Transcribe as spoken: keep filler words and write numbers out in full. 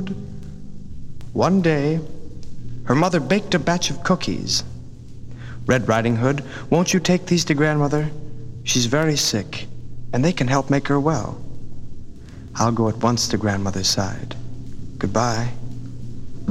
Road. One day, her mother baked a batch of cookies. Red Riding Hood, won't you take these to Grandmother? She's very sick, and they can help make her well. I'll go at once to Grandmother's side. Goodbye.